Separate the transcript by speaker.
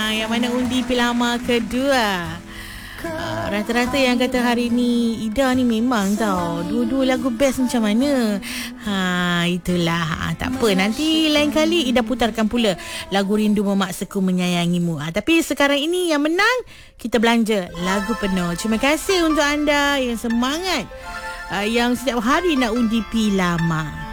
Speaker 1: Yang mana undi Pilama kedua. Rata-rata yang kata hari ni Ida ni memang tau, dua-dua lagu best macam mana. Itulah. Tak apa, nanti lain kali Ida putarkan pula lagu Rindu Memaksaku Menyayangimu. Tapi sekarang ini yang menang, kita belanja lagu penuh. Terima kasih untuk anda yang semangat, yang setiap hari nak undi Pilama.